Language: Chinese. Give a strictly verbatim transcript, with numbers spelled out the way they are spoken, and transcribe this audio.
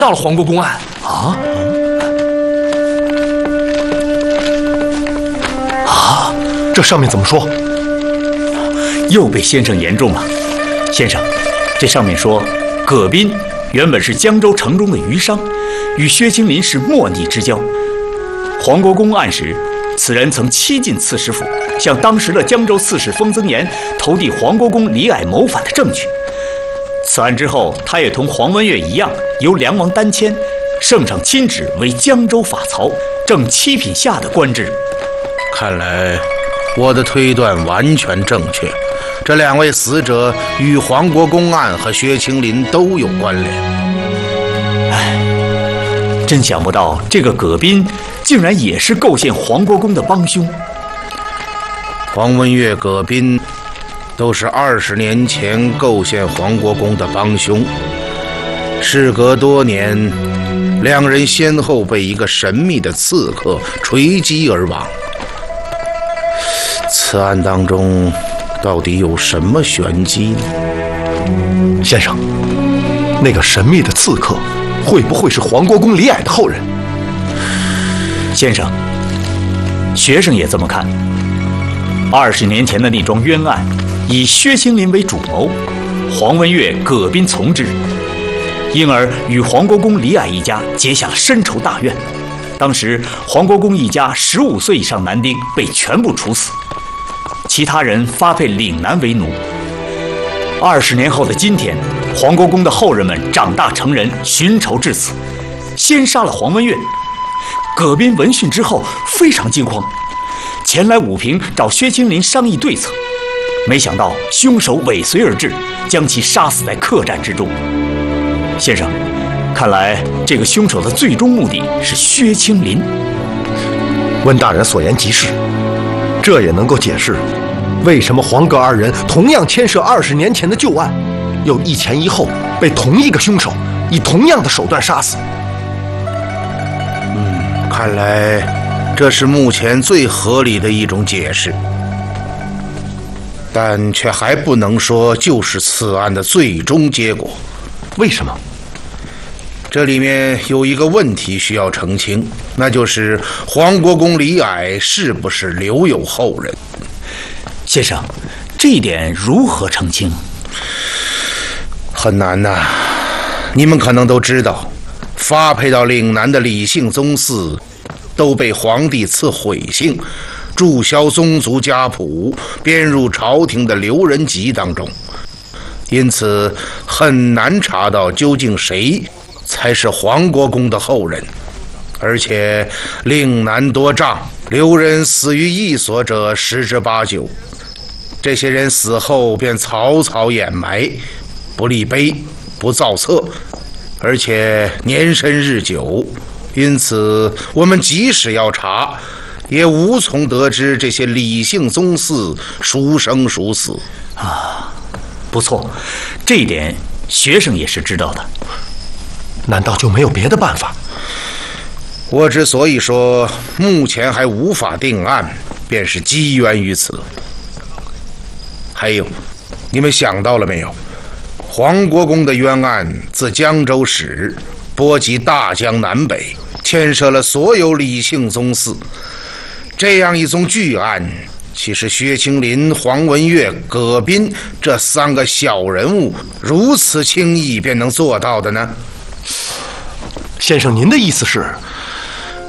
到了皇国公案啊啊！这上面怎么说？ 又被先生言中了。先生，这上面说，葛斌原本是江州城中的渔商，与薛青林是莫逆之交。皇国公案时，此人曾七进刺史府，向当时的江州刺史封增言投递皇国公李矮谋反的证据。此案之后，他也同黄文岳一样，由梁王单签，圣上亲旨为江州法曹，正七品下的官职。 看来我的推断完全正确，这两位死者与黄国公案和薛青林都有关联。 唉，真想不到这个葛斌竟然也是构陷黄国公的帮凶。 黄文岳、葛斌都是二十年前构陷黄国公的帮凶，事隔多年，两人先后被一个神秘的刺客锤击而亡。此案当中到底有什么玄机呢？ 先生，那个神秘的刺客会不会是黄国公李矮的后人？ 先生，学生也这么看。二十年前的那桩冤案，以薛青林为主谋，黄文岳、葛斌从之，因而与黄国公李矮一家结下了深仇大怨。当时黄国公一家十五岁以上男丁被全部处死，其他人发配岭南为奴。二十年后的今天，黄国公的后人们长大成人，寻仇至此，先杀了黄文岳。葛斌闻讯之后非常惊慌，前来武平找薛青林商议对策，没想到凶手尾随而至，将其杀死在客栈之中。先生，看来这个凶手的最终目的是薛青林。 温大人所言极是，这也能够解释为什么黄葛二人同样牵涉二十年前的旧案，又一前一后被同一个凶手以同样的手段杀死。 嗯，看来这是目前最合理的一种解释，但却还不能说就是此案的最终结果。 为什么？ 这里面有一个问题需要澄清，那就是黄国公李矮是不是留有后人？ 先生，这一点如何澄清？ 很难呐、啊。你们可能都知道，发配到岭南的李姓宗嗣都被皇帝赐毁姓，注销宗族家谱，编入朝廷的留人籍当中，因此很难查到究竟谁才是黄国公的后人。而且岭南多障，留人死于一所者十之八九，这些人死后便草草掩埋，不立碑，不造册，而且年深日久，因此我们即使要查，也无从得知这些李姓宗嗣孰生孰死啊。不错，这一点学生也是知道的。 难道就没有别的办法？ 我之所以说目前还无法定案，便是基源于此。还有，你们想到了没有？黄国公的冤案自江州始，波及大江南北，牵涉了所有李姓宗嗣。这样一宗巨案，岂是薛青林、黄文岳、葛斌这三个小人物如此轻易便能做到的呢？ 先生，您的意思是，